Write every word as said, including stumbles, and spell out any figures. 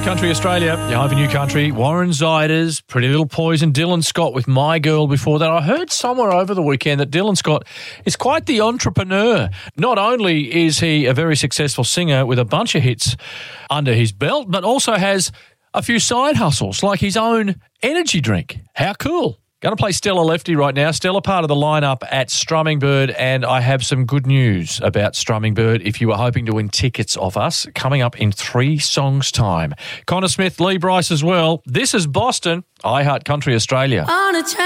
Country Australia, your home for new country. Warren Ziders, Pretty Little Poison, Dylan Scott with My Girl before that. I heard somewhere over the weekend that Dylan Scott is quite the entrepreneur. Not only is he a very successful singer with a bunch of hits under his belt, but also has a few side hustles, like his own energy drink. How cool. Going to play Stella Lefty right now. Stella, part of the lineup at Strumming Bird, and I have some good news about Strumming Bird if you were hoping to win tickets off us, coming up in three songs' time. Connor Smith, Lee Bryce as well. This is Boston, I Heart Country Australia. On a